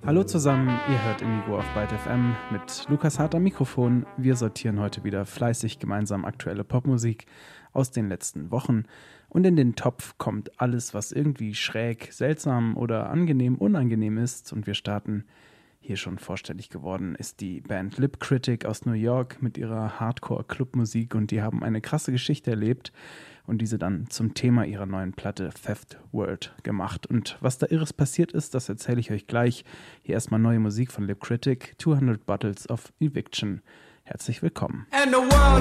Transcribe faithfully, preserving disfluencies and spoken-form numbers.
Hallo zusammen, ihr hört Indigo auf Byte F M mit Lukas Hart am Mikrofon. Wir sortieren heute wieder fleißig gemeinsam aktuelle Popmusik aus den letzten Wochen. Und in den Topf kommt alles, was irgendwie schräg, seltsam oder angenehm, unangenehm ist. Und wir starten, hier schon vorstellig geworden, ist die Band Lip Critic aus New York mit ihrer Hardcore-Clubmusik. Und die haben eine krasse Geschichte erlebt und diese dann zum Thema ihrer neuen Platte Theft World gemacht. Und was da Irres passiert ist, das erzähle ich euch gleich. Hier erstmal neue Musik von Lip Critic, zweihundert Bottles of Eviction. Herzlich willkommen. And the world